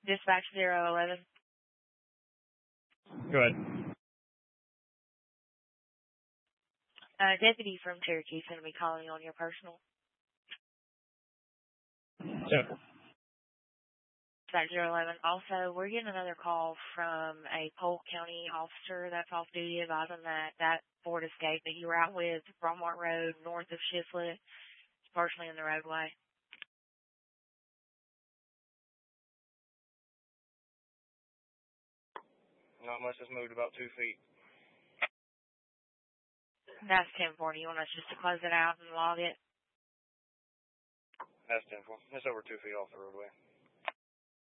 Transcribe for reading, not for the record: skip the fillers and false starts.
Dispatch 011. Go ahead. Deputy from Cherokee is going to be calling on your personal. Yeah. Dispatch 011. Also, we're getting another call from a Polk County officer that's off duty advising that Ford Escape that you were out with, Walmart Road, north of Shiflett, is partially in the roadway. Not much, has moved about 2 feet. That's 1040. You want us just to close it out and log it? That's 10-4. It's over 2 feet off the roadway.